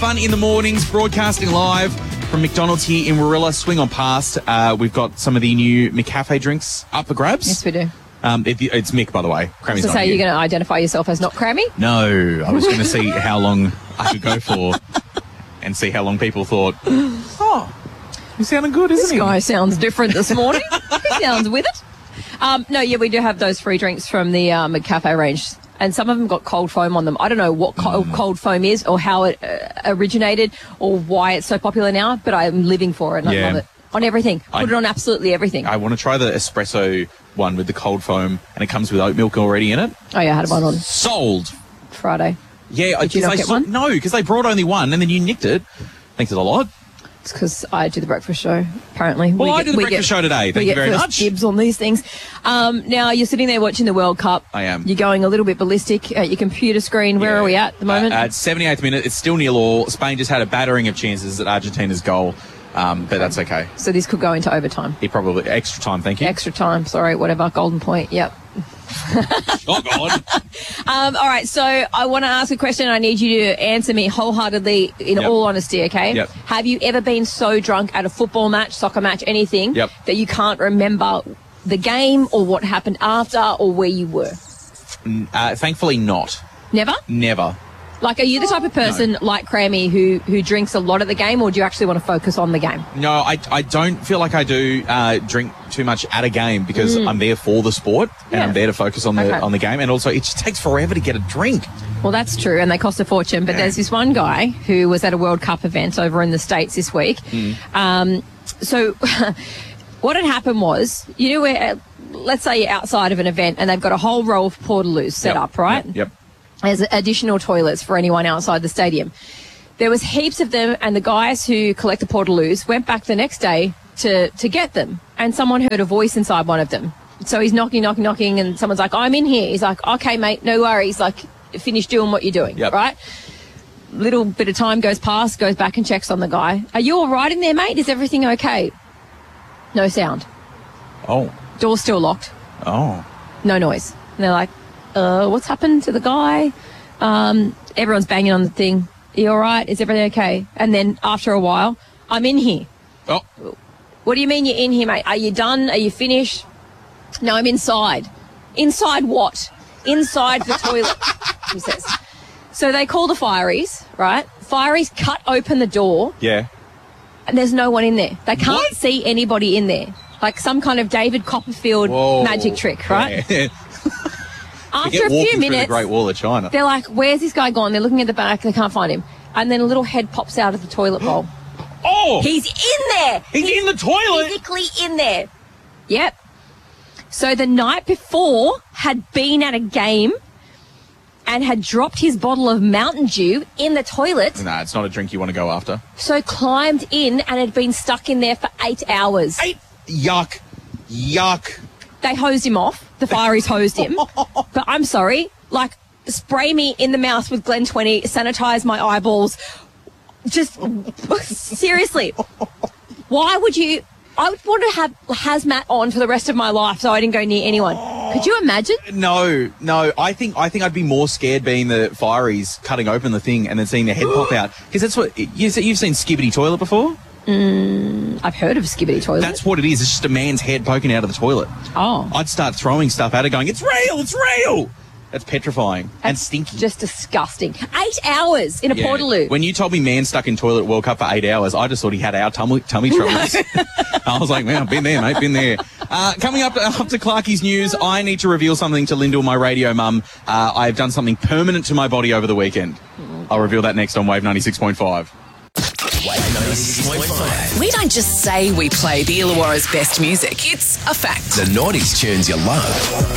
Fun in the mornings, broadcasting live from McDonald's here in Warilla. Swing on past. We've got some of the new McCafe drinks up for grabs. Yes, we do. It's Mick, by the way. Crammy's So not say here. you're going to identify yourself as not Crammy? No, I was going to see how long I could go for and see how long people thought, oh, he's sounding good, isn't This he? guy sounds different this morning. He sounds with it. We do have those free drinks from the McCafe range. And some of them got cold foam on them. I don't know what cold foam is or how it originated or why it's so popular now, but I'm living for it and I love it. On everything. Put it on absolutely everything. I want to try the espresso one with the cold foam, and it comes with oat milk already in it. Oh, yeah, I had one on Sold. Friday. Yeah. Did you not get one? No, because they brought only one, and then you nicked it. Thanks a lot. It's because I do the breakfast show, apparently. Well, I do the breakfast show today. Thank you very much. We get first dibs on these things. Now, you're sitting there watching the World Cup. I am. You're going a little bit ballistic at your computer screen. Where are we at the moment? At 78th minute, it's still 0-0. Spain just had a battering of chances at Argentina's goal, but that's okay. So this could go into overtime. It probably extra time. Thank you. Extra time. Sorry, whatever. Golden point. Yep. Oh, God. All right, so I want to ask a question. I need you to answer me wholeheartedly in all honesty, okay? Yep. Have you ever been so drunk at a football match, soccer match, anything, that you can't remember the game or what happened after or where you were? Thankfully not. Never? Never. Like, are you the type of person like Crammy who drinks a lot at the game, or do you actually want to focus on the game? No, I don't feel like I do drink too much at a game because I'm there for the sport and I'm there to focus on the game. And also, it just takes forever to get a drink. Well, that's true, and they cost a fortune. But there's this one guy who was at a World Cup event over in the States this week. So what had happened was, you know, where, let's say you're outside of an event and they've got a whole row of portaloos set up, right? Yep. There's additional toilets for anyone outside the stadium. There was heaps of them, and the guys who collect the portaloos went back the next day to get them, and someone heard a voice inside one of them. So he's knocking, and someone's like, I'm in here. He's like, okay, mate, no worries. Like, finish doing what you're doing, right? Little bit of time goes past, goes back and checks on the guy. Are you all right in there, mate? Is everything okay? No sound. Oh. Door's still locked. Oh. No noise. And they're like, what's happened to the guy? Everyone's banging on the thing. Are you all right? Is everything okay? And then after a while, I'm in here. Oh. What do you mean you're in here, mate? Are you done? Are you finished? No, I'm inside. Inside what? Inside the toilet, he says. So they call the fireys, right? Fireys cut open the door. Yeah. And there's no one in there. They can't see anybody in there. Like some kind of David Copperfield magic trick, right? Yeah. After a few minutes, the Great Wall of China. They're like, where's this guy gone? They're looking at the back. They can't find him. And then a little head pops out of the toilet bowl. Oh! He's in there. He's in the toilet. Physically in there. Yep. So the night before had been at a game and had dropped his bottle of Mountain Dew in the toilet. Nah, it's not a drink you want to go after. So climbed in and had been stuck in there for 8 hours. Yuck. They hosed him off. The fireys hosed him. But I'm sorry, like, spray me in the mouth with Glen 20, sanitize my eyeballs. Just, seriously, why would you... I would want to have hazmat on for the rest of my life so I didn't go near anyone. Could you imagine? No. I think I'd be more scared being the fireys cutting open the thing and then seeing their head pop out. Because that's what... You've seen Skibidi Toilet before? I've heard of Skibidi Toilet. That's what it is. It's just a man's head poking out of the toilet. Oh. I'd start throwing stuff at it going, it's real! That's petrifying and stinky. Just disgusting. 8 hours in a portaloo. When you told me man stuck in toilet World Cup for 8 hours, I just thought he had our tummy troubles. I was like, man, I've been there, mate, been there. Coming up to Clarkie's news, I need to reveal something to Lyndall, my radio mum. I've done something permanent to my body over the weekend. I'll reveal that next on Wave 96.5. Wave 96.5. We don't just say we play the Illawarra's best music. It's a fact. The 90s tunes you love.